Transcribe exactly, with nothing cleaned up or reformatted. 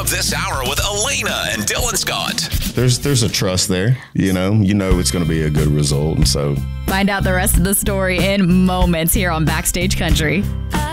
of this hour with Elena and Dylan Scott. There's there's a trust there, you know. You know it's going to be a good result, and so find out the rest of the story in moments here on Backstage Country.